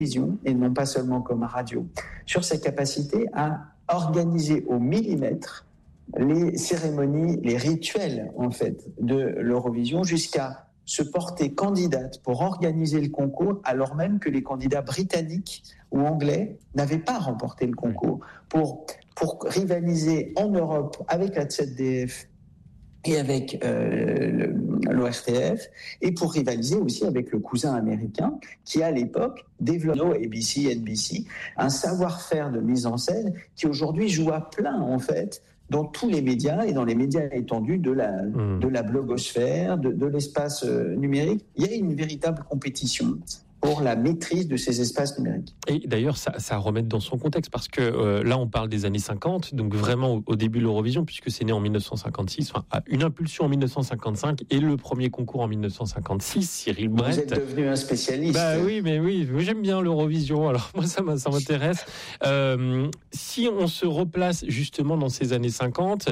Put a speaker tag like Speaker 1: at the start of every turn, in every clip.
Speaker 1: télévision et non pas seulement comme radio, sur sa capacité à organiser au millimètre les cérémonies, les rituels en fait de l'Eurovision, jusqu'à se porter candidate pour organiser le concours, alors même que les candidats britanniques ou anglais n'avaient pas remporté le concours, pour rivaliser en Europe avec la ZDF et avec l'ORTF, et pour rivaliser aussi avec le cousin américain qui, à l'époque, développait ABC, NBC, un savoir-faire de mise en scène qui aujourd'hui joue à plein, en fait, dans tous les médias et dans les médias étendus de la blogosphère, de l'espace numérique. Il y a une véritable compétition pour la maîtrise de ces espaces numériques.
Speaker 2: Et d'ailleurs, ça à remettre dans son contexte, parce que là, on parle des années 50, donc vraiment au début de l'Eurovision, puisque c'est né en 1956, enfin, une impulsion en 1955 et le premier concours en 1956, Cyril Brett.
Speaker 1: Vous êtes devenu un spécialiste.
Speaker 2: Bah oui, j'aime bien l'Eurovision, alors moi ça m'intéresse. Si on se replace justement dans ces années 50,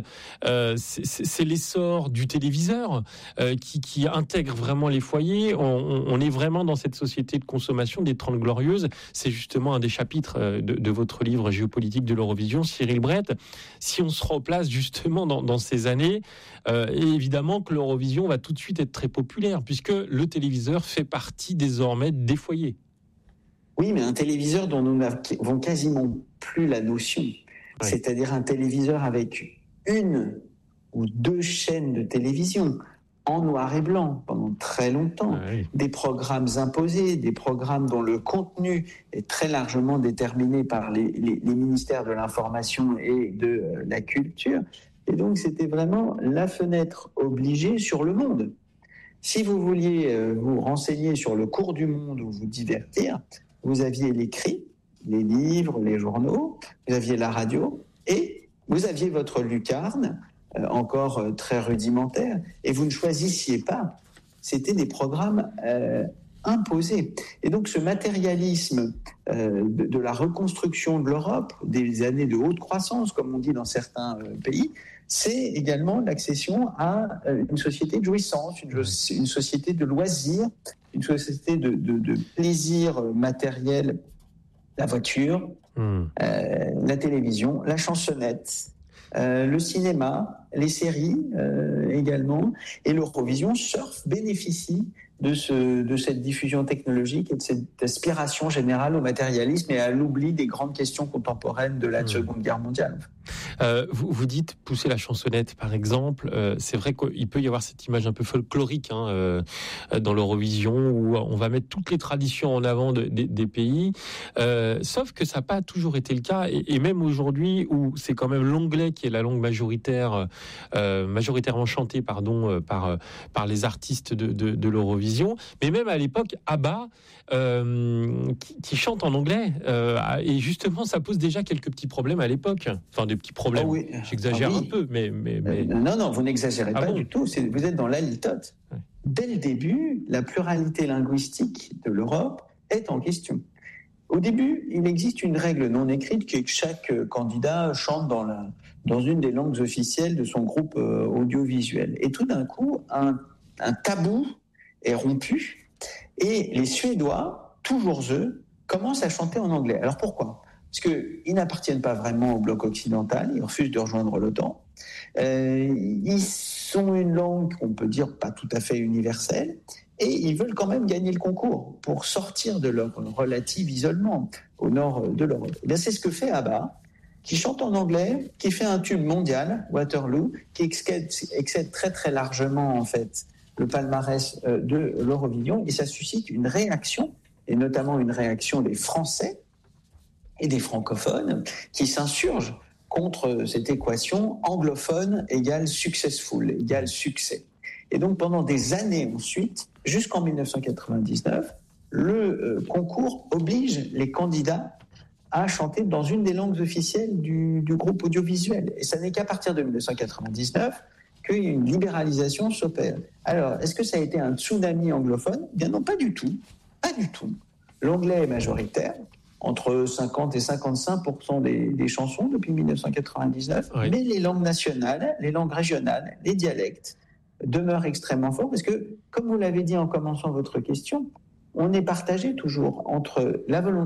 Speaker 2: c'est l'essor du téléviseur qui intègre vraiment les foyers. On est vraiment dans cette société de consommation des 30 Glorieuses. C'est justement un des chapitres de votre livre Géopolitique de l'Eurovision, Cyril Brett. Si on se replace justement dans ces années, et évidemment que l'Eurovision va tout de suite être très populaire, puisque le téléviseur fait partie désormais des foyers.
Speaker 1: Oui, mais un téléviseur dont nous n'avons quasiment plus la notion. Oui. C'est-à-dire un téléviseur avec une ou deux chaînes de télévision, en noir et blanc pendant très longtemps, des programmes imposés, des programmes dont le contenu est très largement déterminé par les ministères de l'information et de la culture. Et donc c'était vraiment la fenêtre obligée sur le monde. Si vous vouliez vous renseigner sur le cours du monde ou vous divertir, vous aviez l'écrit, les livres, les journaux, vous aviez la radio et vous aviez votre lucarne, encore très rudimentaire, et vous ne choisissiez pas. C'était des programmes imposés. Et donc ce matérialisme de la reconstruction de l'Europe, des années de haute croissance, comme on dit dans certains pays, c'est également l'accession à une société de jouissance, une société de loisirs, une société de plaisir matériel, la voiture, la télévision, la chansonnette, le cinéma, les séries également, et l'Eurovision bénéficie de cette diffusion technologique et de cette aspiration générale au matérialisme et à l'oubli des grandes questions contemporaines de la Seconde Guerre mondiale.
Speaker 2: Vous dites pousser la chansonnette, par exemple. C'est vrai qu'il peut y avoir cette image un peu folklorique dans l'Eurovision, où on va mettre toutes les traditions en avant des pays. Sauf que ça n'a pas toujours été le cas, et même aujourd'hui, où c'est quand même l'anglais qui est la langue majoritairement chantée par les artistes de l'Eurovision. Mais même à l'époque, ABBA, qui chante en anglais, et justement, ça pose déjà quelques petits problèmes à l'époque. Enfin, des petits problèmes.
Speaker 1: Oh oui.
Speaker 2: J'exagère un peu, mais...
Speaker 1: Non, vous n'exagérez pas du tout. Vous êtes dans la litote. Ouais. Dès le début, la pluralité linguistique de l'Europe est en question. Au début, il existe une règle non écrite qui est que chaque candidat chante dans une des langues officielles de son groupe audiovisuel. Et tout d'un coup, un tabou est rompu et les Suédois, toujours eux, commencent à chanter en anglais. Alors pourquoi ? Parce qu'ils n'appartiennent pas vraiment au bloc occidental, ils refusent de rejoindre l'OTAN. Ils sont une langue, on peut dire, pas tout à fait universelle, et ils veulent quand même gagner le concours pour sortir de leur relatif isolement au nord de l'Europe. Et bien, c'est ce que fait ABBA, qui chante en anglais, qui fait un tube mondial, Waterloo, qui excède très très largement en fait le palmarès de l'Eurovision, et ça suscite une réaction, et notamment une réaction des Français et des francophones qui s'insurgent contre cette équation anglophone égale successful, égale succès. Et donc pendant des années ensuite, jusqu'en 1999, le concours oblige les candidats à chanter dans une des langues officielles du groupe audiovisuel. Et ça n'est qu'à partir de 1999 qu'une libéralisation s'opère. Alors, est-ce que ça a été un tsunami anglophone ? Bien non, pas du tout. Pas du tout. L'anglais est majoritaire, entre 50 et 55% des chansons depuis 1999, oui. Mais les langues nationales, les langues régionales, les dialectes demeurent extrêmement forts parce que, comme vous l'avez dit en commençant votre question, on est partagé toujours entre la volonté